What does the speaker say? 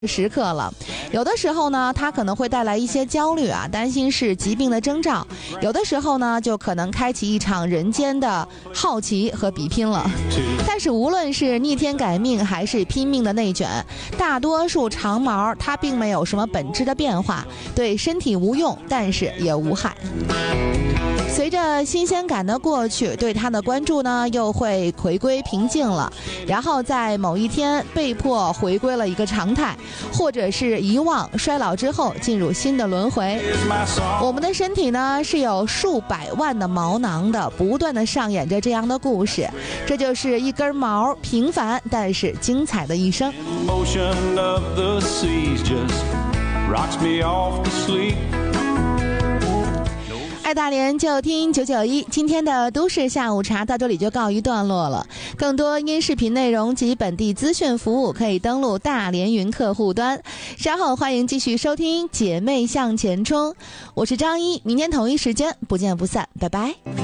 时刻了。有的时候呢，它可能会带来一些焦虑啊，担心是疾病的征兆；有的时候呢，就可能开启一场人间的好奇和比拼了。但是无论是逆天改命还是拼命的内卷，大多数长毛它并没有什么本质的变化，对身体无用，但是也无害。随着新鲜感的过去，对它的关注呢又会回归平静了，然后在某一天被迫回归了一个常态，或者是遗忘衰老之后进入新的轮回。我们的身体呢是有数百万的毛囊的，不断的上演着这样的故事，这就是一根毛平凡但是精彩的一生。爱大连就听991，今天的都市下午茶到这里就告一段落了。更多音视频内容及本地资讯服务可以登录大连云客户端。稍后欢迎继续收听姐妹向前冲，我是张一，明天同一时间不见不散，拜拜。